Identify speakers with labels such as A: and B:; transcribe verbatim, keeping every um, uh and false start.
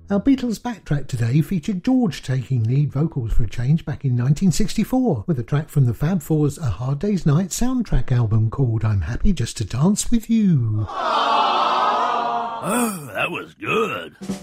A: Our Beatles backtrack today featured George taking lead vocals for a change back in nineteen sixty-four with a track from the Fab Four's A Hard Day's Night soundtrack album called I'm Happy Just to Dance With You.
B: Oh, that was good.